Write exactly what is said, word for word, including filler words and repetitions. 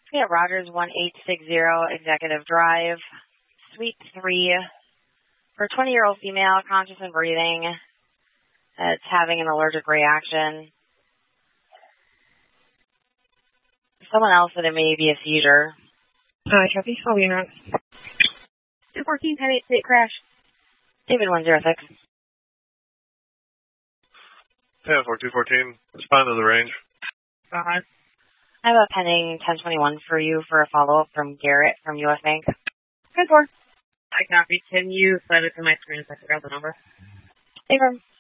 Yeah, Rogers one eight six zero Executive Drive, Suite three, for a twenty-year-old female, conscious and breathing. It's having an allergic reaction. Someone else said it may be a seizure. Hi, copy. I'll be in route. two fourteen, ten eight state crash. David one zero six. ten four two fourteen, respond to the range. Uh-huh. I have a pending ten twenty-one for you for a follow-up from Garrett from U S Bank. ten four. I copy. Can you slide it to my screen so I figure out the number? Affirm.